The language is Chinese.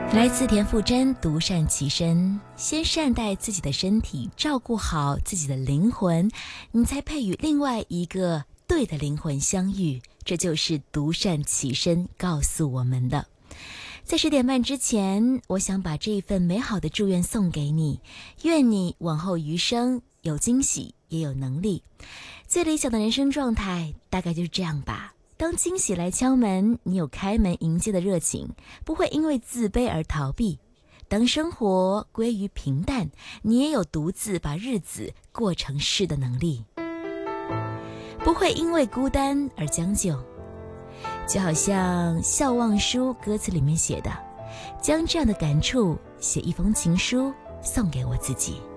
来自田馥甄，独善其身，先善待自己的身体，照顾好自己的灵魂，你才配与另外一个对的灵魂相遇。这就是独善其身告诉我们的。在10点半之前，我想把这一份美好的祝愿送给你，愿你往后余生有惊喜，也有能力。最理想的人生状态大概就是这样吧。当惊喜来敲门，你有开门迎接的热情，不会因为自卑而逃避。当生活归于平淡，你也有独自把日子过成诗的能力，不会因为孤单而将就。就好像《笑忘书》歌词里面写的，将这样的感触写一封情书送给我自己。